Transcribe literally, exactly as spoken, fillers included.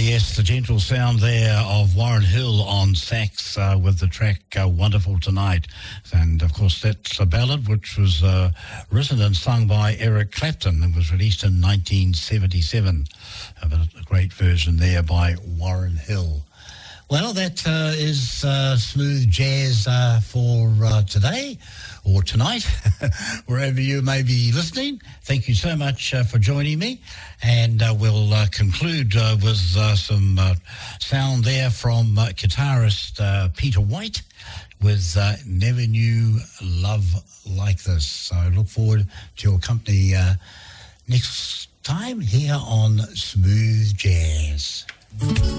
yes, the gentle sound there of Warren Hill on sax uh, with the track uh, Wonderful Tonight. And, of course, that's a ballad which was uh, written and sung by Eric Clapton and was released in nineteen seventy-seven. Uh, but a great version there by Warren Hill. Well, that uh, is uh, smooth jazz uh, for uh, today or tonight, wherever you may be listening. Thank you so much uh, for joining me. And uh, we'll uh, conclude uh, with uh, some uh, sound there from uh, guitarist uh, Peter White with uh, Never Knew Love Like This. So I look forward to your company uh, next time here on Smooth Jazz.